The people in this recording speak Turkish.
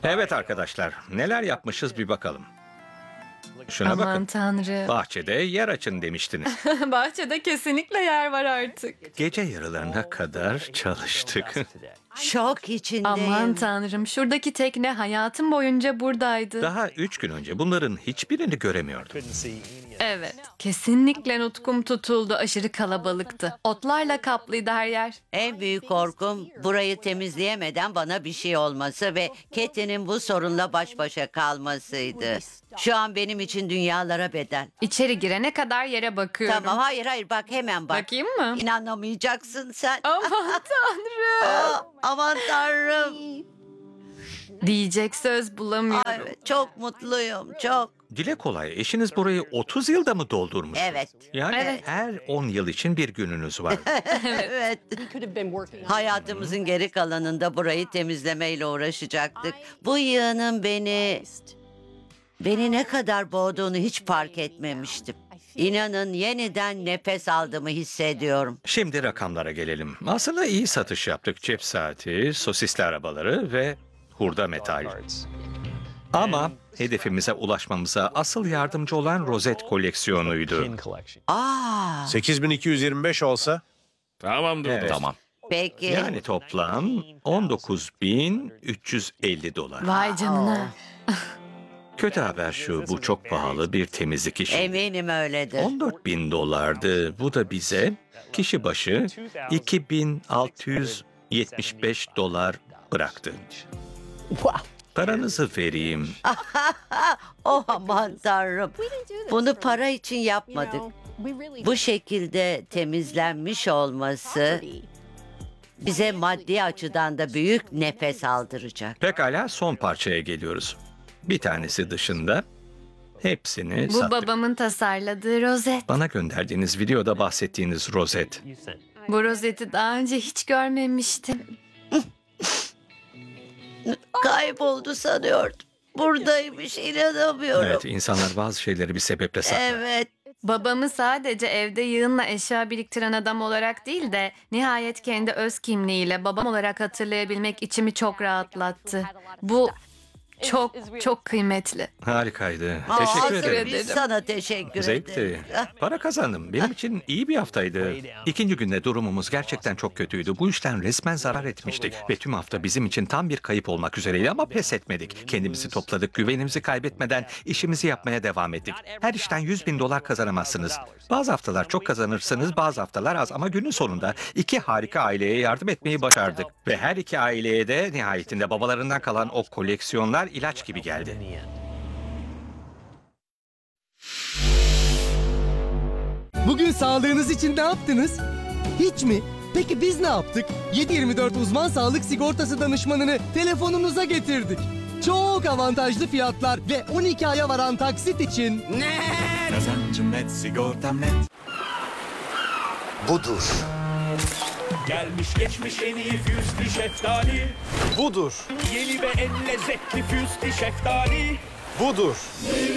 Evet arkadaşlar, neler yapmışız bir bakalım. Şuna Aman bakın. tanrım. Bahçede yer açın demiştiniz. Bahçede kesinlikle yer var artık. Gece yarılarına kadar çalıştık. Şok içindeyim. Aman tanrım, şuradaki tekne hayatım boyunca buradaydı. Daha 3 gün önce bunların hiçbirini göremiyordum. Evet, kesinlikle nutkum tutuldu. Aşırı kalabalıktı. Otlarla kaplıydı her yer. En büyük korkum burayı temizleyemeden bana bir şey olması ve Katie'nin bu sorunla baş başa kalmasıydı. Şu an benim için dünyalara bedel. İçeri girene kadar yere bakıyorum. Tamam, hayır bak, hemen bak. Bakayım mı? İnanamayacaksın sen. Aman tanrım. Aman tanrım. Diyecek söz bulamıyorum. Ay, çok mutluyum, çok. Dile kolay, eşiniz burayı 30 yılda mı doldurmuş? Evet. Yani Evet. her 10 yıl için bir gününüz var. Evet. Hayatımızın geri kalanında burayı temizlemeyle uğraşacaktık. Bu yığının beni ne kadar boğduğunu hiç fark etmemiştim. İnanın yeniden nefes aldığımı hissediyorum. Şimdi rakamlara gelelim. Aslında iyi satış yaptık. Cep saati, sosisli arabaları ve hurda metal. Ama hedefimize ulaşmamıza asıl yardımcı olan rozet koleksiyonuydu. Aa, 8225 olsa Tamamdır. Evet. Tamam. peki. Yani toplam 19.350 dolar. Vay canına. Kötü haber şu, bu çok pahalı bir temizlik işi. Eminim öyledir. 14.000 dolardı. Bu da bize kişi başı 2.675 dolar bıraktı. Paranızı vereyim. Oh aman tanrım. Bunu para için yapmadık. Bu şekilde temizlenmiş olması bize maddi açıdan da büyük nefes aldıracak. Pekala, son parçaya geliyoruz. Bir tanesi dışında hepsini Bu sattık. babamın tasarladığı rozet. Bana gönderdiğiniz videoda bahsettiğiniz rozet. Bu rozeti daha önce hiç görmemiştim. Kayboldu sanıyordum. Buradaymış, inanamıyorum. Evet, insanlar bazı şeyleri bir sebeple saklar. Evet. Babamı sadece evde yığınla eşya biriktiren adam olarak değil de nihayet kendi öz kimliğiyle babam olarak hatırlayabilmek içimi çok rahatlattı. Bu çok kıymetli. Harikaydı. Aa, Teşekkür asıl ederim. Biz sana teşekkür ederiz. Zevkti. Para kazandım. Benim için iyi bir haftaydı. İkinci günde durumumuz gerçekten çok kötüydü. Bu işten resmen zarar etmiştik. Ve tüm hafta bizim için tam bir kayıp olmak üzereydi ama pes etmedik. Kendimizi topladık, güvenimizi kaybetmeden işimizi yapmaya devam ettik. Her işten 100.000 dolar kazanamazsınız. Bazı haftalar çok kazanırsınız, bazı haftalar az. Ama günün sonunda iki harika aileye yardım etmeyi başardık. Ve her iki aileye de nihayetinde babalarından kalan o koleksiyonlar ilaç gibi geldi. Bugün sağlığınız için ne yaptınız? Hiç mi? Peki biz ne yaptık? 7/24 uzman sağlık sigortası danışmanını telefonunuza getirdik. Çok avantajlı fiyatlar ve 12 aya varan taksit için Kazancım net, sigortam net. budur. Gelmiş geçmiş en iyi füstli şeftali. Budur. Yeni ve en lezzetli füstli şeftali. Budur.